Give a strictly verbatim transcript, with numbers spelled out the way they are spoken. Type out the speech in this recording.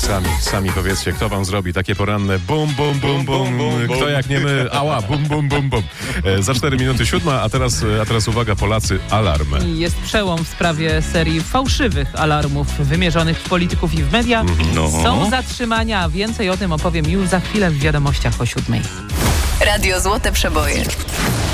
Sami, sami powiedzcie, kto wam zrobi takie poranne bum, bum, bum, bum, kto jak nie my, ała, bum, bum, bum, bum. E, za cztery minuty siódma, a teraz, a teraz uwaga, Polacy, alarm. Jest przełom w sprawie serii fałszywych alarmów wymierzonych w polityków i w media. No. Są zatrzymania, a więcej o tym opowiem już za chwilę w wiadomościach o siódmej. Radio Złote Przeboje.